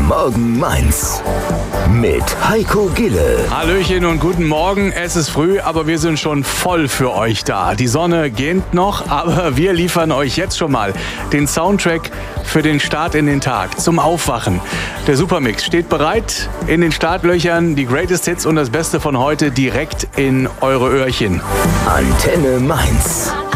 Morgen Mainz mit Heiko Gille. Hallöchen und guten Morgen. Es ist früh, aber wir sind schon voll für euch da. Die Sonne gähnt noch, aber wir liefern euch jetzt schon mal den Soundtrack für den Start in den Tag, zum Aufwachen. Der Supermix steht bereit in den Startlöchern, die Greatest Hits und das Beste von heute direkt in eure Öhrchen. Antenne Mainz.